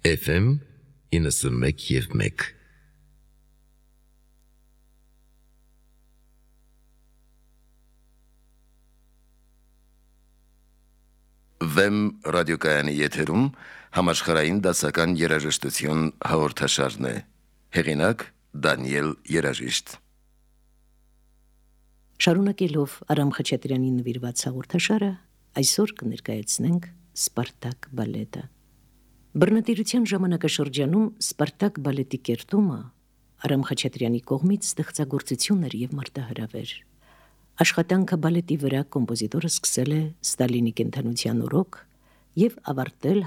FM 91.1 Վեմ ռադիոկայանի եթերում համաշխարհային դասական երաժշտություն հաղորդաշարն է։ Հեղինակ Դանիել Երաժիշտ։ Շարունակելով Արամ Խաչատրյանի նվիրված հաղորդաշարը, այսօր կներկայացնենք Սպարտակ բալետը։ Բռնատիրության ժամանակաշրջանում Սպարտակ բալետի կերտումը Արամ Խաչատրյանի կողմից ստեղծագործություն էր եւ մարտահրավեր։ Աշխատանքը բալետի վրա կոմպոզիտորը սկսել է Ստալինի կենդանության օրոք եւ ավարտել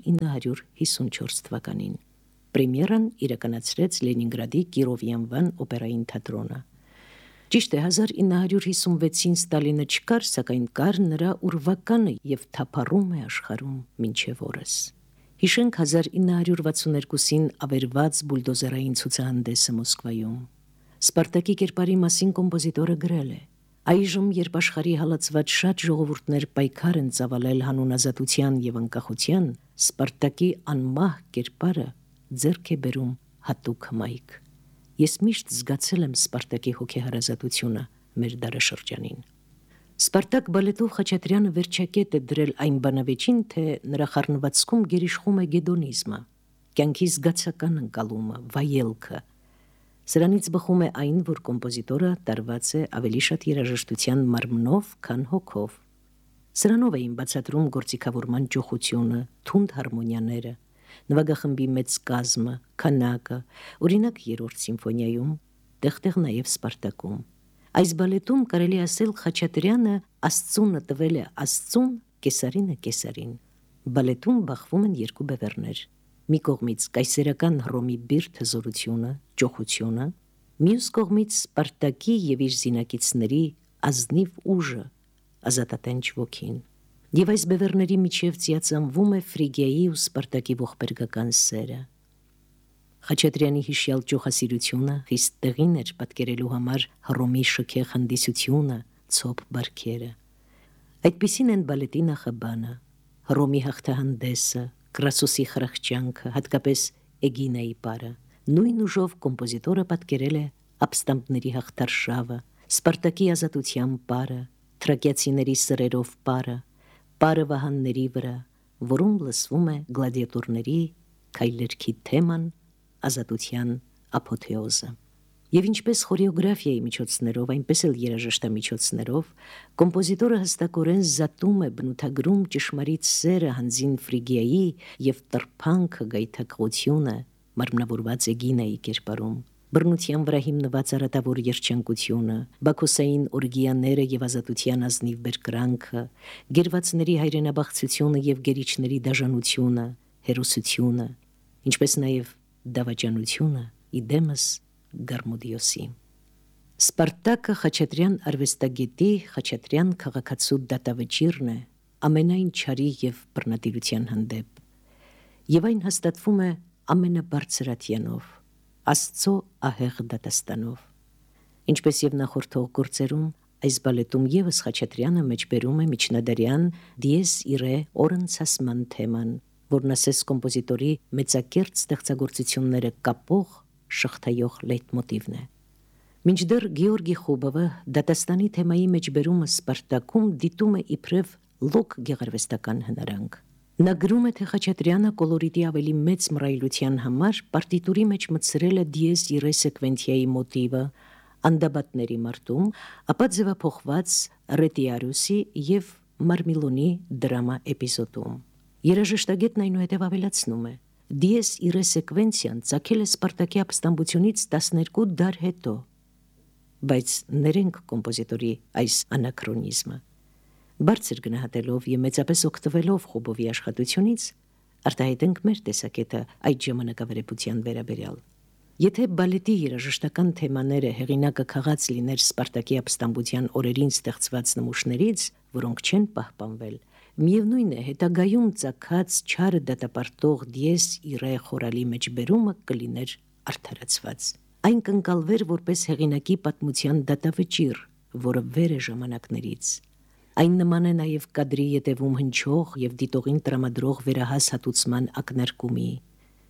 1954 թվականին։ Պրեմիերան իրականացրեց Լենինգրադի Կիրովի անվան օպերային թատրոնը։ Ճիշտ է, 1956-ին Ստալինը չկար, սակայն կար նրա ուրվականը եւ թափառում է աշխարհում մինչեւ օրս։ Հիշենք 1962-ին ավերված բուլդոզերային ցուցահանդեսը Մոսկվայում։ Սպարտակի կերպարի մասին կոմպոզիտորը գրել է. Այժմ, երբ աշխարհի հալածված շատ ժողովուրդներ պայքար են ծավալել հանուն ազատության եւ անկախության, Սպարտակի անմահ կերպարը ձեռք է բերում հատուկ հմայք։ Ես միշտ զգացել եմ Սպարտակի հոգեհարազատությունը մեր դարաշրջանին։ Սպարտակ բալետով Խաչատրյանը վերջակետ է դրել այն բանավեճին, թե նրա խառնվածքում գերիշխում է գեդոնիզմը, կյանքի զգացական ընկալումը, վայելքը։ Սրանից բխում է այն, որ կոմպոզիտորը տարված է ավելի շատ երաժշտության մարմնով, քան հոգով։ Սրանով էին բացատրում գործիքավորման ջոխությունը, թունդ հարմոնիաները, նվագախմբի մեծ կազմը, քանակը, օրինակ երրորդ սիմֆոնիայում, տեղ-տեղ նաև Սպարտակում։ Այս բալետում կարելի ասել Խաչատրյանը Աստծունը տվել է Աստծուն, Կեսարինը Կեսարին։ Բալետում բախվում են երկու բևեռներ։ Մի կողմից կայսերական Հռոմի բիրտ հզորությունը, ջոխությունը, մյուս կողմից Սպարտակի եւ իր զինակիցների ազնիվ ուժը, ազատատենչ ոգին։ Եվ այս բևեռների միջև ծիածանվում է Ֆրիգիայի ու Սպարտակի ողբերգական սերը։ Խաչատրյանի հիշյալ ջոխասիրությունը խիստ տեղին էր պատկերելու համար Հռոմի շքեղ հանդիսությունը, ցոփ բարքերը։ Այդպիսին են բալետի նախաբանը, Հռոմի հաղթահանդեսը, Կրասոսի խրախճանքը, հատկապես Էգինայի պարը։ Նույն ուժով կոմպոզիտորը պատկերել է ապստամբների հաղթարշավը, Սպարտակի ազատության պարը, թրակիացիների սրերով պարը վահանների վրա, որում լսվում է գլադիատորների քայլերքի թեման, ազատության ապոթեոզը։ Եվ ինչպես խորեոգրաֆիայի միջոցներով, այնպես էլ երաժշտամիջոցներով, կոմպոզիտորը հստակորեն զատում է, բնութագրում ճշմարիտ սերը հանձին Ֆրիգիայի եւ տրփանքը գայթակղությունը մարմնավորված Էգինայի կերպարում, բռնության վրա հիմնված արատավոր երջանկությունը, բաքոսային օրգիաները եւ ազատության ազնիվ բերկրանքը, գերվածների հայրենաբախծությունը եւ գերիչների դաժանությունը, հերոսությունը, ինչպես նաեւ դավաճանությունը իդեմս Գարմուդիոսի։ Սպարտակը Խաչատրյան արվեստագետի, Խաչատրյան քաղաքացու դատավճիռն է ամենայն չարի եւ բռնատիրության հանդեպ։ Եվ այն հաստատվում է ամենաբարձրատյանով, Աստծո ահեղ դատաստանով։ Ինչպես եւ նախորդող գործերում, այս բալետում եւս Խաչատրյանը մեջբերում է միջնադարյան դիեզ իրե օրընցասման թեման, որն ասես կոմպոզիտորի մեծակերտ ստեղծագործությունները կապող, շղթայող լեյտմոտիվն է։ Մինչդեռ Գեորգի Խոբովը դատաստանի թեմայի մեջբերումը Սպարտակում դիտում է իբրև լոկ գեղարվեստական հնարանք։ Նա գրում է, թե Խաչատրյանը կոլորիտի ավելի մեծ մռայլության համար պարտիտուրի մեջ մտցրել է դիեզ իրե սեկվենցիայի մոտիվը անդաբատների մարտում, ապա ձևափոխված Ռետիարուսի եւ Մարմիլոնի դրամա էպիզոդում։ Երաժշտագետն այնուհետև ավելացնում է. դիեզ իրե սեկվենցիան ծագել է Սպարտակի ապստամբությունից 12 դար հետո, բայց ներենք կոմպոզիտորի այս անաքրոնիզմը։ Բարձր գնահատելով եւ մեծապես օգտվելով Խոբովի աշխատությունից, արտահայտենք մեր տեսակետը այդ ժամանակավերեպության վերաբերյալ։ Եթե բալետի երաժշտական թեմաները հեղինակը քաղած լիներ Սպարտակի ապստամբության օրերին ստեղծված նմուշներից, որոնք չեն պահպանվել, միևնույն է, հետագայում ծագած չարը դատապարտող դիեզ իրե խորալի մեջբերումը կլիներ արդարացված։ Այն կընկալվեր որպես հեղինակի պատմության դատավճիռ, որը վեր է ժամանակներից։ Այն նման է նաև կադրի ետևում հնչող եւ դիտողին տրամադրող վերահաս հատուցման ակնարկումի,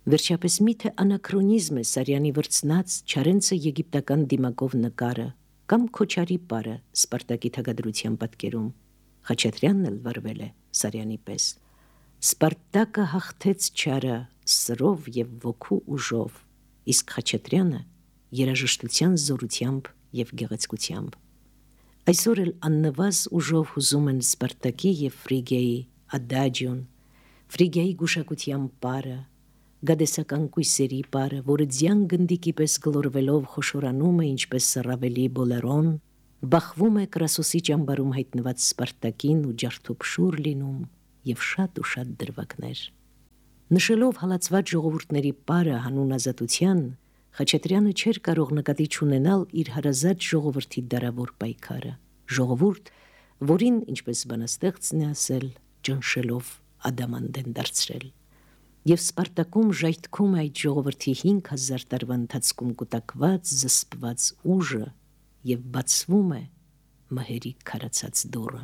Վերջապես միթե անաքրոնիզմ է Սարյանի վրձնած Չարենցը եգիպտական դիմակով նկարը կամ Քոչարի պարը Սպարտակի թագադրության պատկերում։ Խաչատրյանն էլ վարվել է Սարյանի պես։ Սպարտակը հաղթեց Չարը սրով եւ ոգու ուժով, իսկ Խաչատրյանը երաժշտության զորությամբ եւ գեղեցկությամբ։ Այսօր էլ աննվազ ուժով հուզում են Սպարտակի եւ Ֆրիգիայի ադաջիոն, Ֆրիգիայի գուշակության պարը, գադեսական կույսերի պարը, որը ձյան գնդիկի պես գլորվելով խոշորանում է ինչպես Սարավելի բոլերոն, բախվում է Կրասոսի ճամբարում հայտնված Սպարտակին ու ջարդուփշուր լինում եւ շատ դրվագներ։ Նշելով հալածված ժողովուրդների պարը հանուն ազատության, Խաչատրյանը չէր կարող նկատի չունենալ իր հարազատ ժողովրդի դարավոր պայքարը, ժողովուրդ, որին, ինչպես բանաստեղծն է ասել, ճնշելով ադամանդ են դարձրել։ Եվ Սպարտակում ժայթքում է այդ ժողովրդի 5000 տարվա ընթացքում կուտակված, զսպված ուժը եւ բացվում է մահերի քարացած դուռը։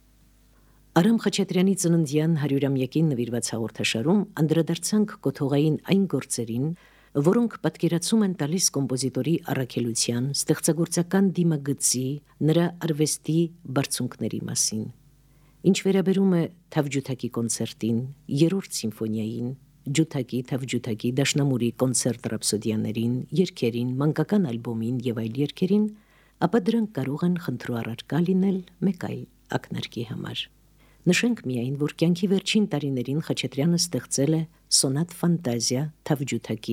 Արամ Խաչատրյանի ծննդյան 100-ամյակին նվիրված հաղորդաշարում անդրադարձանք կոթողային այն գործերին, որոնք պատկերացում են տալիս կոմպոզիտորի առաքելության, ստեղծագործական դիմագծի, նրա արվեստի բարձունքների մասին։ Ինչ վերաբերում է Թավջութակի կոնցերտին, 3-րդ սիմֆոնիային, ջութակի, Թավջութակի, Դաշնամուրի կոնցերտ ռապսոդիաներին, երգերին, մանկական ալբոմին եւ այլ երգերին, ապա դրանք կարող են խնդրու առարկա լինել մեկ այլ ակնարկի համար։ Նշենք միայն, որ կյանքի վերջին տարիներին Խաչատրյանը ստեղծել է Սոնատ Ֆանտազիա Թավջութակի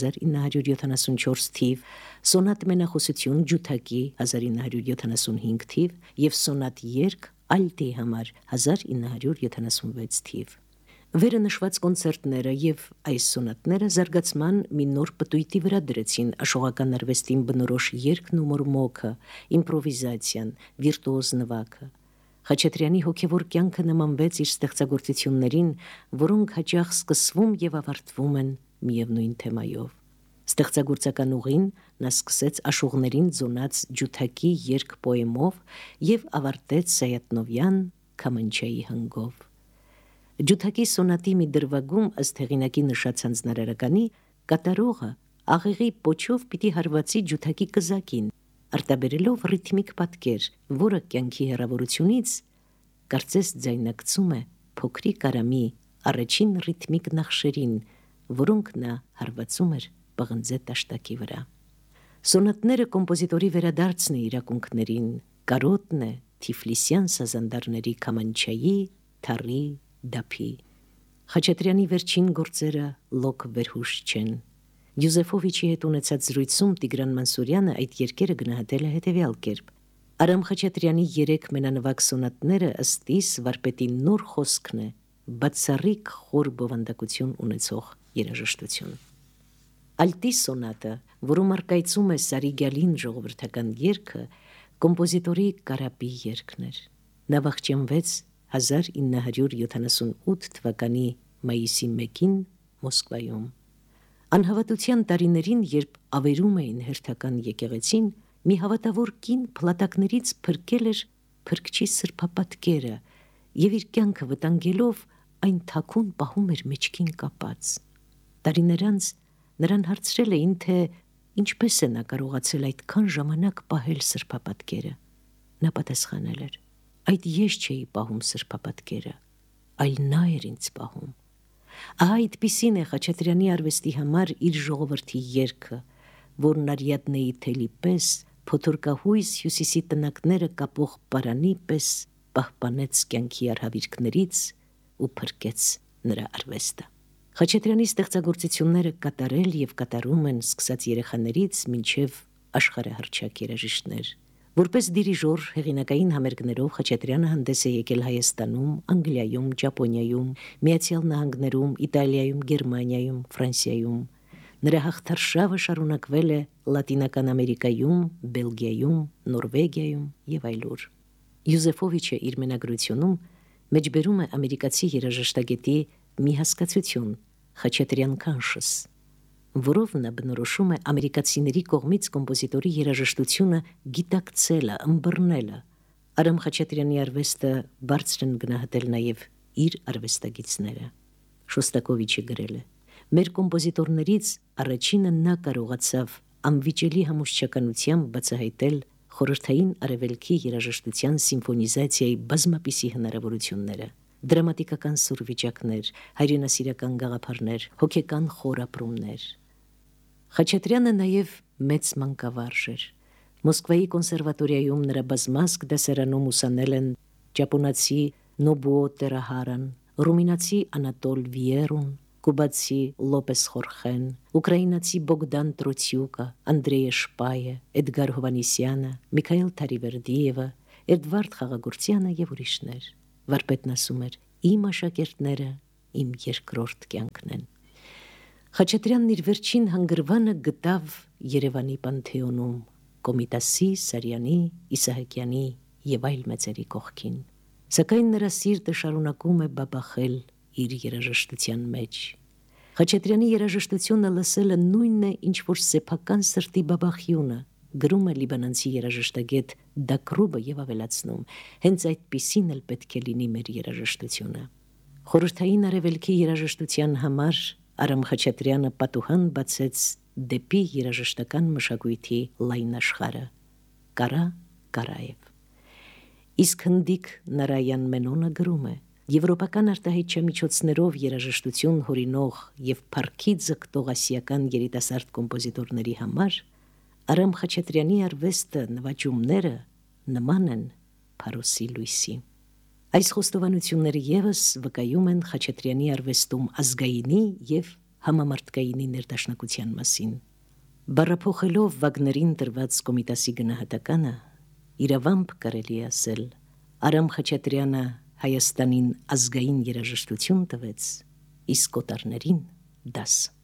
1974 թիվ, Սոնատ Մենախոսություն ջութակի 1975 թիվ եւ Սոնատ երգ ալտի համար 1976 թիվ։ Վերը նշված կոնցերտները եւ այս սոնատները զարգացման մի նոր պտույտի վրա դրեցին աշխողական արվեստին բնորոշ երգն ու մորմոքը, իմպրովիզացիան, վիրտուոզ նվագը։ Խաչատրյանի հոգևոր կյանքը նմանվեց իր ստեղծագործություններին, որոնք հաճախ սկսվում եւ ավարտվում են միևնույն թեմայով։ Ստեղծագործական ուղին նա սկսեց աշուղներին ձոնած ջութակի երգ պոեմով եւ ավարտեց Սայատնովյան Քամանչայի հնգով։ Ջութակի սոնատի մի դրվագում ըստ հեղինակի նշած հանձնարարականի կատարողը աղեղի պոչով պիտի հարվածի ջութակի կզակին, արտաբերելով ռիթմիկ պատկեր, որը կյանքի հեռավորությունից կարծես ձայնարկծում է փոքրիկ Արամի առաջին ռիթմիկ նախշերին, որոնք նա հարվածում էր պղնձե տաշտակի վրա։ Սոնատները կոմպոզիտորի վերադարձն է իրակունքներին, կարոտն է Թիֆլիսյան սազանդարների Քամանչայի, Թարի, Դափի։ Խաչատրյանի վերջին գործերը լոկ վերհուշ չեն։ Յուզեֆովիչի հետ ունեցած զրույցում Տիգրան Մանսուրյանը այդ երգերը գնահատել է հետևյալ կերպ. Արամ Խաչատրյանի 3 մենանվագ սոնատները ըստ իս վարպետի նոր խոսքն է, բացառիկ խոր բովանդակություն ունեցող երաժշտություն։ Ալտի սոնատը, որում առկայծում է Սարիգյալին ժողովրդական երգը, կոմպոզիտորի Կարապի երգն էր։ Նա վախճանվեց 1978 թվականի մայիսի 1-ին Մոսկվայում։ Անհավատության տարիներին, երբ ավերում էին հերթական եկեղեցին, մի հավատավոր կին փլատակներից փրկել էր փրկչի սրբապատկերը եւ իր կյանքը վտանգելով այն թաքուն պահում էր մեջքին կապած։ Տարիներ անց նրան հարցրել էին, թե ինչպես է նա կարողացել այդքան ժամանակ պահել սրբապատկերը։ Նա պատասխանել էր. այդ ես չէի պահում սրբապատկերը, այլ նա էր ինձ պահում։ Այդպիսին է Խաչատրյանի արվեստի համար իր ժողովրդի երգը, որն Արիադնեի թելի պես, փոթորկահույս հյուսիսի տնակները կապող պարանի պես պահպանեց կյանքի արհավիրքներից ու փրկեց նրա արվեստը։ Խաչատրյանի ստեղծագործությունները կատարել եւ կատարում են սկսած երեխաներից մինչև աշխարհահռչակ երաժիշտներ։ Որպես դիրիժոր հեղինակային համերգներով Խաչատրյանը հանդես է եկել Հայաստանում, Անգլիայում, Ճապոնիայում, Միացյալ Նահանգներում, Իտալիայում, Գերմանիայում, Ֆրանսիայում։ Նրա հաղթարշավը շարունակվել է Լատինական Ամերիկայում, Բելգիայում, Նորվեգիայում եւ այլուր։ Յուզեֆովիչը իր մենագրությունում մեջբերում է ամերիկացի երաժշտագետի մի հասկացություն՝ Խաչատրյան conscious, որով նա բնորոշում է ամերիկացիների կողմից կոմպոզիտորի երաժշտությունը գիտակցելը, ըմբռնելը։ Արամ Խաչատրյանի արվեստը բարձր են գնահատել նաև իր արվեստագետները։ Շոստակովիչը գրել է. Մեր կոմպոզիտորներից առաջինը նա կարողացավ անվիճելի համուշտչականությամբ բացահայտել խորհրդային արևելքի երաժշտության սիմֆոնիզացիայի բազմապիսի հնարավորությունները, դրամատիկական սուրվիճակներ, հայրենասիրական գաղափարներ, հոգեկան խորապրումներ։ Խաչատրյանը նաև մեծ մանկավարժ էր։ Մոսկվայի կոնսերվատորիայում նրա բազմազգ դասարանում ուսանել են ճապոնացի Նոբուո Տերահարան, ռումինացի Անատոլ Վիերուն, կուբացի Լոպես Խորխեն, ուկրաինացի Բոգդան Տրոցյուկը, Անդրեյ Շպայը, Էդգար Հովանիսյանը, Միքայել Թարիվերդիևը, Էդվարդ Խաղագուրցյանը եւ ուրիշներ։ Վարպետն ասում էր. «Իմ աշակերտները իմ երկրորդ կյանքն են»։ Խաչատրյանն իր վերջին հանգրվանը գտավ Երևանի Պանթեոնում, Կոմիտասի, Սարյանի, Իսահակյանի եւ այլ մեծերի կողքին։ Սակայն նրա սիրտը շարունակում է բաբախել իր երաժշտության մեջ։ Խաչատրյանի երաժշտությունը լսելը նույնն է, ինչ որ սեփական սրտի բաբախյունը, գրում է լիբանանցի երաժշտագետ Դակրուբը եւ ավելացնում. հենց այդպիսին էլ պետք է լինի մեր երաժշտությունը։ Խորհրդային արևելքի երաժշտության համար Արամ Խաչատրյանը պատուհան բացեց դեպի երաժշտական մշակույթի լայն աշխարհը։ Կարա Կարաև։ Իսկ հնդիկ Նարայան Մենոնը գրում է. Եվրոպական արտահայտչամիջոցներով երաժշտություն հորինող եւ փառքի ձգտող ասիական երիտասարդ կոմպոզիտորների համար Արամ Խաչատրյանի արվեստը, նվաճումները նման են Փարոսի լույսի։ Այս խոստովանությունները եւս վկայում են Խաչատրյանի արվեստում ազգայինի եւ համամարտկայինի ներդաշնակության մասին։ Բառափոխելով Վագներին տրված Կոմիտասի գնահատականը, իրավամբ կարելի է ասել, Արամ Խաչատրյանը Հայաստանին ազգային երաժշտություն տվեց, իսկ կոտարներին դաս։